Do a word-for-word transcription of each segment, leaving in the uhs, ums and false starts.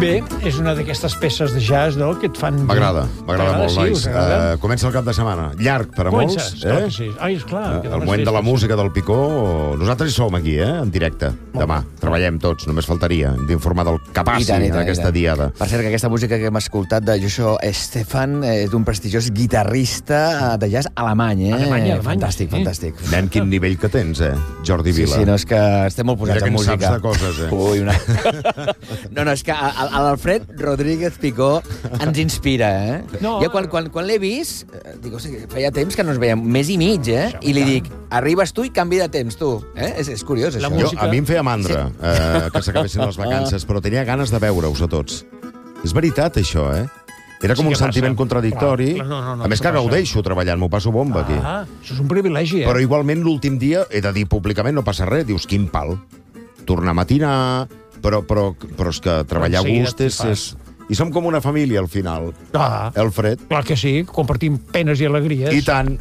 Bé, és una d'aquestes peces de jazz, no?, que et fan... M'agrada, m'agrada molt, sí, nois. Uh, comença el cap de setmana. Llarg per a Comença, molts. Clar Eh? que sí. Ai, esclar. Uh, el moment de la música del Picó... Nosaltres hi som aquí, eh?, en directe. Demà. Treballem tots, només faltaria. Hem d'informar del que passi en aquesta diada. Per cert, que aquesta música que hem escoltat de Joshua Stefan és d'un prestigiós guitarrista de jazz alemany, eh? Alemanya, Alemanya. Fantàstic, Eh? fantàstic. Nen, quin nivell que tens, eh, Jordi Sí, Vila. sí, no, és que estem molt posats Mira en que en música. saps de coses, eh? Ui, una... No, no, és que a- a l'Alfred Rodríguez Picó ens inspira, eh? No, Jo quan, quan, quan l'he vist, eh, dic, o sigui, feia temps que no ens veiem, mes i mig, eh? Això, I li tant. dic, arribes tu i canvi de temps, tu. Eh? És, és curiós, La això. Jo, música- a mi em feia mandra eh, que s'acabessin les vacances, però tenia ganes de veure-us a tots. És veritat, això, eh? Era com Sí un que passa. sentiment contradictori. Clar, clar, no, no, no, a més això que passa. gaudeixo treballant, m'ho passo bomba aquí. Ah, això és un privilegi, eh? Però igualment l'últim dia, he de dir públicament, no passa res. Dius, quin pal. Tornar a matinar... Però, però, però és que treballar a Enseguida gust és, t'hi és... I som com una família, al final. Ah, El Fred. clar que sí, compartim penes i alegries. I tant.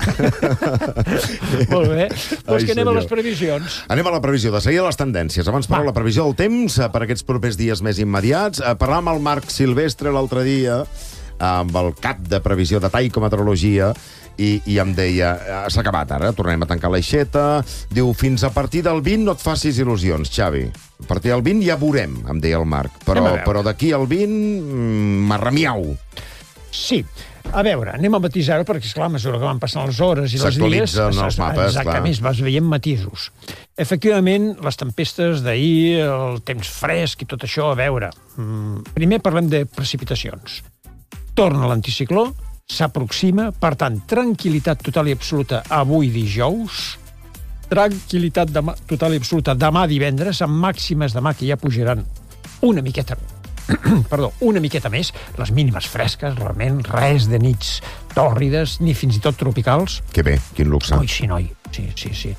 Molt bé. Doncs Ai, que anem senyor. a les previsions. Anem a la previsió, de seguida les tendències. Abans, però, Va. la previsió del temps eh, per aquests propers dies més immediats. Eh, Parlàvem amb el Marc Silvestre l'altre dia, amb el cap de previsió de Taikometeorologia, i, i em deia, eh, s'ha acabat ara, tornem a tancar l'aixeta. Diu, fins a partir del vint no et facis il·lusions, Xavi. A partir del vint ja veurem, em deia el Marc. Però, Anem a veure. però d'aquí al vint, mm, marramiau. Sí. A veure, anem a matisar-ho, perquè, esclar, a mesura que van passant les hores i els dies... S'actualitzen els mapes, Exactament, clar. vas veient matisos. Efectivament, les tempestes d'ahir, el temps fresc i tot això, a veure... mm, Primer parlem de precipitacions. Torna l'anticicló, s'aproxima, per tant, tranquil·litat total i absoluta avui dijous, tranquil·litat demà, total i absoluta demà divendres, amb màximes demà que ja pujaran una miqueta perdó, una miqueta més, les mínimes fresques, realment res de nits tòrrides, ni fins i tot tropicals. Que bé, quin luxe. Oi, sí, noi, sí, sí, sí.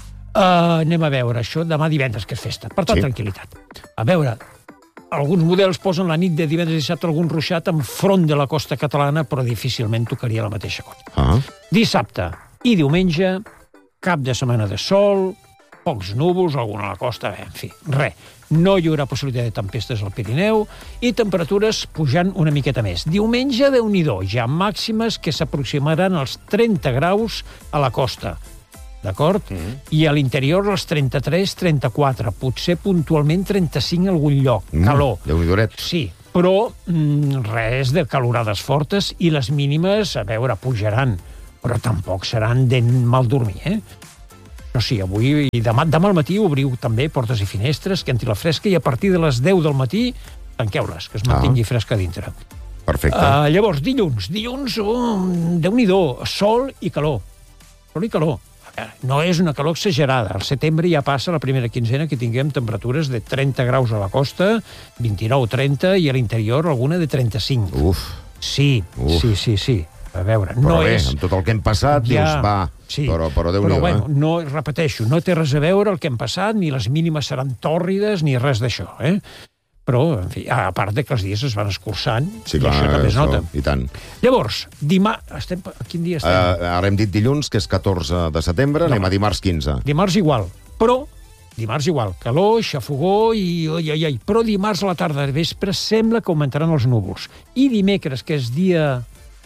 Uh, anem a veure això demà divendres, que és festa. Per tant, Sí. tranquil·litat. A veure, alguns models posen la nit de divendres i dissabte algun ruixat enfront de la costa catalana, però difícilment tocaria la mateixa cosa. Ah, Dissabte i diumenge, cap de setmana de sol, pocs núvols, alguna a la costa, bé, en fi, res. No hi haurà possibilitat de tempestes al Pirineu i temperatures pujant una miqueta més. Diumenge, Déu-n'hi-do, ja màximes que s'aproximaran als trenta graus a la costa, d'acord? Mm. I a l'interior els trenta-tres trenta-quatre, potser puntualment trenta-cinc a algun lloc. mm, Calor. Déu-n'hi-doret. Sí, però mm, res de calorades fortes i les mínimes, a veure, pujaran, però tampoc seran de mal dormir, eh? No, sí, avui i demà, demà al matí obriu també portes i finestres, que entri la fresca, i a partir de les deu del matí tanqueu-les, que es mantingui ah. fresca dintre. Perfecte. Uh, llavors, dilluns. Dilluns, oh, Déu-n'hi-do, sol i calor. Sol i calor. No és una calor exagerada. Al setembre ja passa la primera quinzena que tinguem temperatures de trenta graus a la costa, vint-i-nou trenta, i a l'interior alguna de trenta-cinc. Uf. Sí, Uf. sí, sí, sí. A veure, Però no bé, és... amb tot el que hem passat, ja, dius, va, sí, però, però però Déu-n'hi-do, bueno, eh? no, repeteixo, no té res a veure el que hem passat, ni les mínimes seran tòrrides, ni res d'això, eh? Però, en fi, a part de que els dies es van escurçant, Sí, i clar, això també es això, nota. i tant. Llavors, dimarts... Estem... A quin dia estem? Uh, ara hem dit dilluns, que és catorze de setembre, No. anem a dimarts quinze. Dimarts igual, però... Dimarts igual, calor, xafogó i... Oi, oi, oi. Però dimarts a la tarda de vespre sembla que augmentaran els núvols. I dimecres, que és dia...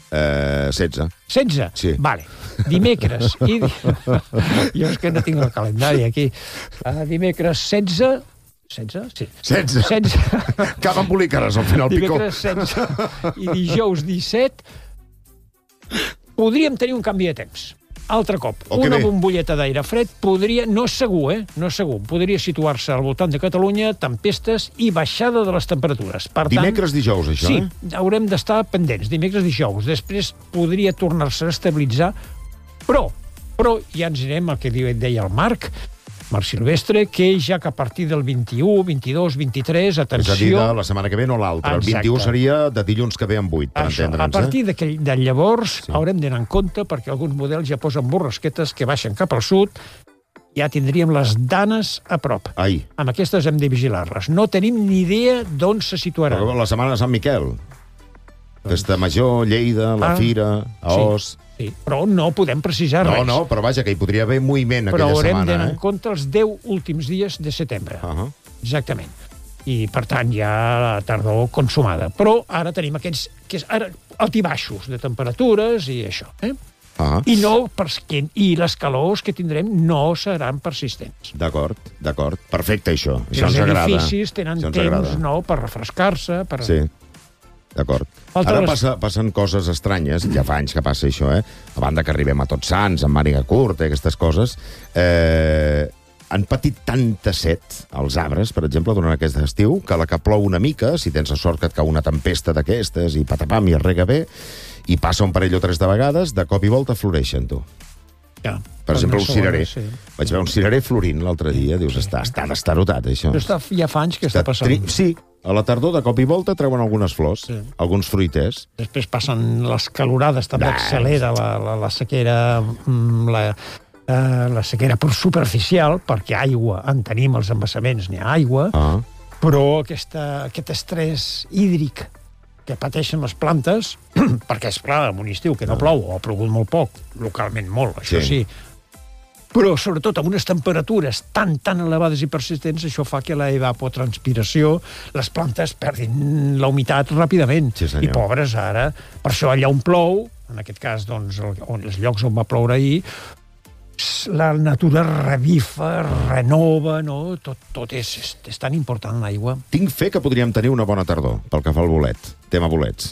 Uh, setze. setze? Sí. Vale. Dimecres i... Jo és que no tinc el calendari aquí. Uh, dimecres setze... setze? Sí. setze. setze. Cap embolicaràs al final, Picó. Dimecres setze i dijous disset podríem tenir un canvi de temps. Altre cop, Oh, que una bé. bombolleta d'aire fred podria, no és segur, eh? No és segur, podria situar-se al voltant de Catalunya, tempestes i baixada de les temperatures. Per tant, Dimecres, dijous, això, sí, eh? haurem d'estar pendents, dimecres, dijous. Després podria tornar-se a estabilitzar, però, però ja ens anirem al que deia el Marc, Marc Silvestre, que ja que a partir del vint-i-u, vint-i-dos, vint-i-tres, atenció... És a dir, de la setmana que ve no l'altra. El Exacte. vint-i-u seria de dilluns que ve amb vuit, per Això, a entendre'ns, partir eh? de, que, de llavors sí. haurem d'anar en compte, perquè alguns models ja posen borrasquetes que baixen cap al sud, ja tindríem les danes a prop. Ai, Amb aquestes hem de vigilar-les. No tenim ni idea d'on se situaran. però la setmana de Sant Miquel. Festa Major, Lleida, la Ah, Fira, a sí. Os... Sí, però no podem precisar No, res. no, però vaja, que hi podria haver moviment Però aquella haurem setmana, d'anar eh? en compte els deu últims dies de setembre. Uh -huh. Exactament. i, per tant, ja la tardor consumada. Però ara tenim aquests que és, ara, altibaixos de temperatures i això. Eh? Ah. I, no, perquè, I les calors que tindrem no seran persistents. D'acord, d'acord. Perfecte, això. Això els ens agrada. edificis tenen ens temps agrada. no, per refrescar-se. Per... Sí. D'acord. Falta Ara les- passa, passen coses estranyes, ja fa anys que passa això, eh? A banda que arribem a Tots Sants, amb màniga curta, aquestes coses. Eh, han patit tanta set els arbres, per exemple, durant aquest estiu, que la que plou una mica, si tens la sort que et cau una tempesta d'aquestes, i patapam, i es rega bé, i passa un parell o tres de vegades, de cop i volta floreixen, tu. Ja, Per exemple, un cirerer. Sí. Vaig veure un cirerer florint l'altre dia, dius, està, està destarotat, això. Però està, ja fa anys que està passant. Tri... Sí, a la tardor, de cop i volta, treuen algunes flors, Sí. alguns fruiters. Després passen les calorades, també Bah. accelera la, la, la sequera, mm, la, eh, la sequera per superficial, perquè aigua, en tenim els embassaments, n'hi ha aigua, Ah. però aquesta, aquest estrès hídric que pateixen les plantes, perquè, és clar, en un estiu que no plou, o ha plogut molt poc, localment molt, això Sí. sí, però sobretot amb unes temperatures tan, tan elevades i persistents, això fa que la evapotranspiració, les plantes perdin la humitat ràpidament. Sí, senyor. I pobres ara, per això allà on plou, en aquest cas, doncs, el- on, els llocs on va ploure ahir, la natura revifa, renova, no? Tot, tot és, és, és tan important, l'aigua. Tinc fe que podríem tenir una bona tardor, pel que fa al bolet. Tema bolets.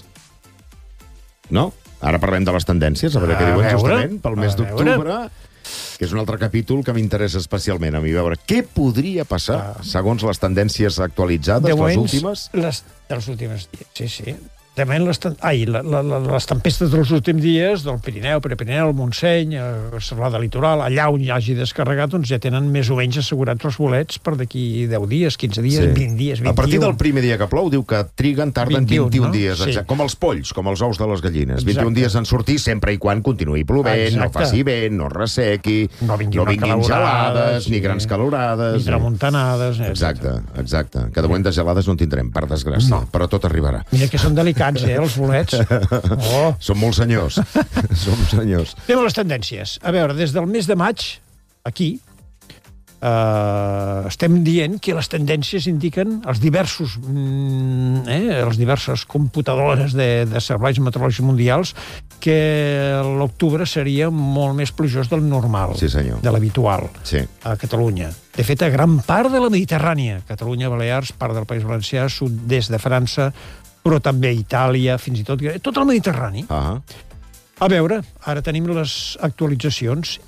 No? Ara parlem de les tendències, a veure A què diuen veure, justament, pel mes a veure. d'octubre, que és un altre capítol que m'interessa especialment a mi, veure què podria passar, Ah. segons les tendències actualitzades, les últimes. Les, de les últimes dies, sí, sí. De moment, les, ten- ai, la, la, la, les tempestes dels últims dies, del Pirineu, Prepirineu, el Montseny, el Serrada Litoral, allà on hi hagi descarregat, doncs ja tenen més o menys assegurats els bolets per d'aquí deu dies, quinze dies, vint dies, vint-i-un. A partir del primer dia que plou, diu que triguen, tarden vint-i-un, vint-i-un no? dies, Sí. exacte, com els polls, com els ous de les gallines. Exacte. vint-i-un dies en sortir, sempre i quan continuï plovent, no Exacte. faci vent, no ressequi, No vinguin no una vinguin calorada, gelades, sí. ni grans calorades. Ni tramuntanades. Exacte, exacte. Que de moment de gelades no en tindrem, per desgràcia, No. però tot arribarà. Mira que són delicats, eh, els bolets. Oh. Som molt senyors. Som senyors. Anem a les tendències. A veure, des del mes de maig, aquí, eh, estem dient que les tendències indiquen els diversos, mm, eh, les diverses computadores de, de serveis meteorològics mundials que l'octubre seria molt més plujós del normal, Sí, senyor. de l'habitual, Sí. a Catalunya. De fet, a gran part de la Mediterrània, Catalunya, Balears, part del País Valencià, sud-est de França, però també Itàlia, fins i tot tot el Mediterrani. Ah, A veure, ara tenim les actualitzacions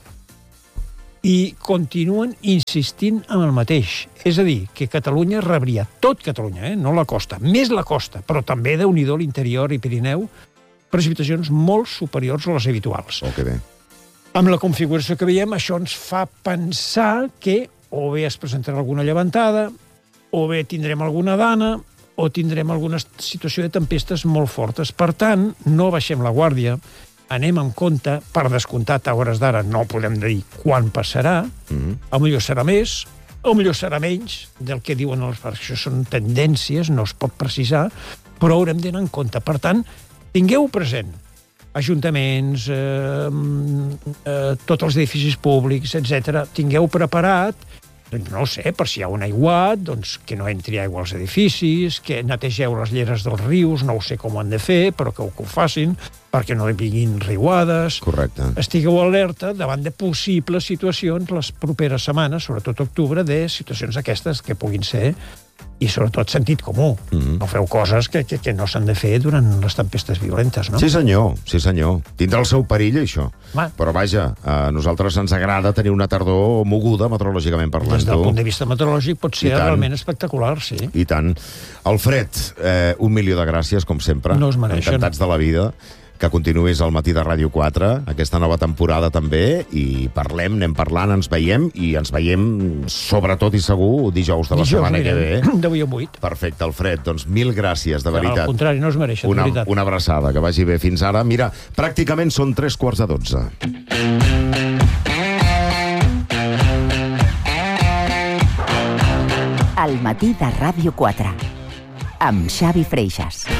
i continuen insistint en el mateix. És a dir, que Catalunya rebria, tot Catalunya, eh? no la costa, més la costa, però també de unidor l'interior i Pirineu, precipitacions molt superiors a les habituals. oh, que bé. Amb la configuració que veiem, això ens fa pensar que o bé es presentarà alguna llevantada, o bé tindrem alguna dana, o tindrem alguna situació de tempestes molt fortes. Per tant, no baixem la guàrdia, anem amb compte, per descomptat, a hores d'ara no podem dir quan passarà, Mm-hmm. a millor serà més, o millor serà menys del que diuen els parcs. Això són tendències, no es pot precisar, però haurem d'anar en compte. Per tant, tingueu present ajuntaments, eh, eh, tots els edificis públics, etcètera. Tingueu preparat, doncs no ho sé, per si hi ha un aiguat, doncs que no entri aigua als edificis, que netegeu les lleres dels rius, no ho sé com ho han de fer, però que ho, que ho facin, perquè no hi vinguin riuades. Correcte. Estigueu alerta davant de possibles situacions les properes setmanes, sobretot octubre, de situacions aquestes que puguin ser, i sobretot sentit comú. Mhm. No feu coses que, que, que no s'han de fer durant les tempestes violentes, no? Sí, senyor, sí, senyor. Tindrà el seu perill, això. Va. Però vaja, a nosaltres ens agrada tenir una tardor moguda, meteorològicament parlant. Des del tu. punt de vista meteorològic pot I ser tant. realment espectacular, sí. I tant. Alfred, eh, un milió de gràcies, com sempre. No us mereixen. Encantats de la vida. Que continuïs al matí de Ràdio quatre, aquesta nova temporada també, i parlem, anem parlant, ens veiem, i ens veiem, sobretot i segur, dijous de la Dijous, setmana que mira, ve. d'avui a vuit. Perfecte, Alfred. Doncs mil gràcies, de veritat. Al contrari, no es mereixen, Una, de veritat. una abraçada, que vagi bé fins ara. Mira, pràcticament són tres quarts de dotze. Al matí de Ràdio quatre, amb Xavi Freixas.